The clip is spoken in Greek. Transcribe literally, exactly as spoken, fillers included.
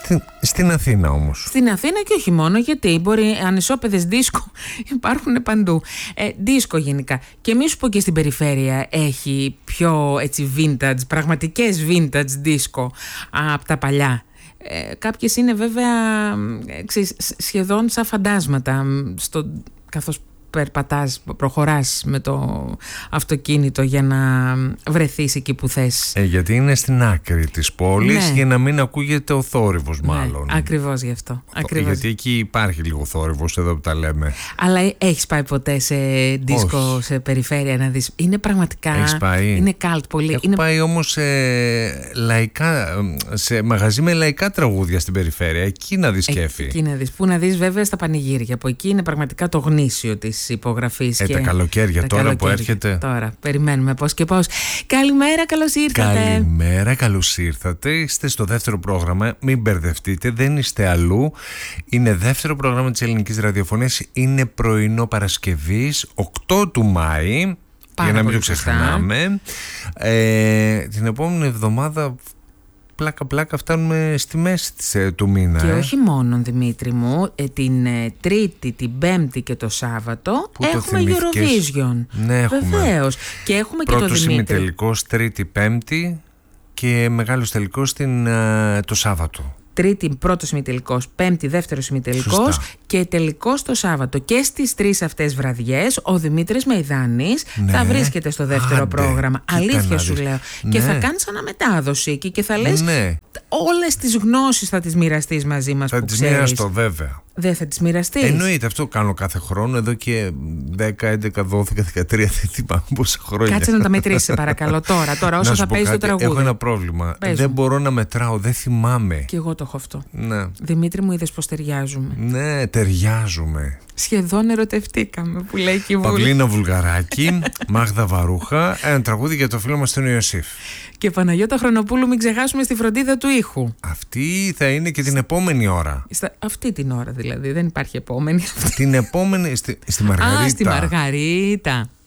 Στην, στην Αθήνα όμως. Στην Αθήνα και όχι μόνο, γιατί μπορεί ανισόπεδες δίσκο υπάρχουν παντού. Ε, δίσκο γενικά. Και μη σου πω και στην περιφέρεια έχει πιο έτσι vintage, πραγματικές vintage δίσκο από τα παλιά. Ε, κάποιες είναι βέβαια ξέρεις, σχεδόν σαν φαντάσματα στο, καθώς περπατάς, προχωράς με το αυτοκίνητο για να βρεθείς εκεί που θες. Ε, γιατί είναι στην άκρη της πόλης, ναι. Για να μην ακούγεται ο θόρυβος, ναι, μάλλον. Ακριβώς γι' αυτό. Ακριβώς. Γιατί εκεί υπάρχει λίγο θόρυβος, εδώ που τα λέμε. Αλλά έχεις πάει ποτέ σε δίσκο, όχι, σε περιφέρεια να δεις? Είναι πραγματικά. Έχεις πάει? Είναι καλτ πολύ. Έχω είναι... πάει όμως σε, λαϊκά, σε μαγαζί με λαϊκά τραγούδια στην περιφέρεια. Εκεί να δεις κέφι. Εκεί να δεις. Πού να δεις βέβαια στα πανηγύρια. Από εκεί είναι πραγματικά το γνήσιο της υπογραφής. Ε, και τα καλοκαίρια τα τώρα καλοκαίρια, που έρχεται. Τώρα, περιμένουμε πώς και πώς. Καλημέρα, καλώς ήρθατε. Καλημέρα, καλώς ήρθατε. Είστε στο δεύτερο πρόγραμμα. Μην μπερδευτείτε, δεν είστε αλλού. Είναι δεύτερο πρόγραμμα της Ελληνικής Ραδιοφωνίας. Είναι πρωινό Παρασκευής, οκτώ του Μάη. Πάρα για να μην το σωστά. ξεχνάμε. Ε, την επόμενη εβδομάδα. Πλάκα πλάκα φτάνουμε στη μέση της, ε, του μήνα. Και ε. όχι μόνο, Δημήτρη μου, ε, την ε, Τρίτη, την Πέμπτη και το Σάββατο Πού έχουμε το Eurovision. Ναι, έχουμε. Βεβαίως. Και έχουμε πρώτος και το Δημήτρη. ημιτελικός Τρίτη, Πέμπτη και μεγάλος τελικός την, ε, το Σάββατο. Τρίτη πρώτος ημιτελικός, Πέμπτη δεύτερος ημιτελικός και τελικός το Σάββατο. Και στις τρεις αυτές βραδιές ο Δημήτρης Μεϊδάνης, ναι, θα βρίσκεται στο δεύτερο, άντε, πρόγραμμα. Αλήθεια σου λέω. Ναι. Και θα κάνεις αναμετάδοση εκεί και θα λες, ναι, όλες τις γνώσεις θα τις μοιραστείς μαζί μας. Θα που τις ξέρεις. μοιραστώ βέβαια. Δεν θα τις μοιραστείς? Εννοείται, αυτό κάνω κάθε χρόνο εδώ και δέκα, έντεκα, δώδεκα, δεκατρία, δεν θυμάμαι πόσα χρόνια. Κάτσε να τα μετρήσεις, σε παρακαλώ, τώρα, τώρα όσο θα παίζει το τραγούδι. Έχω ένα πρόβλημα. Πες δεν μου. Μπορώ να μετράω, δεν θυμάμαι. Και εγώ το έχω αυτό. Ναι. Δημήτρη μου, είδες πως ταιριάζουμε? Ναι, ταιριάζουμε. Σχεδόν ερωτευτήκαμε, που λέει και η Βούλη. Παυλίνα Βουλγαράκη, Μάγδα Βαρούχα, ένα τραγούδι για το φίλο μας τον Ιωσήφ. Και Παναγιώτα Χρονοπούλου, μην ξεχάσουμε στη φροντίδα του ήχου. Αυτή θα είναι και την επόμενη ώρα. Στα, αυτή την ώρα δηλαδή, δεν υπάρχει επόμενη. Την επόμενη, στη, στη Μαργαρίτα. Α, στη Μαργαρίτα.